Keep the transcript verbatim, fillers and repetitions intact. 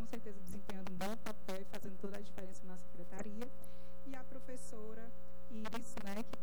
certeza desempenhando um bom papel e fazendo toda a diferença na secretaria. E a professora Iris, né, que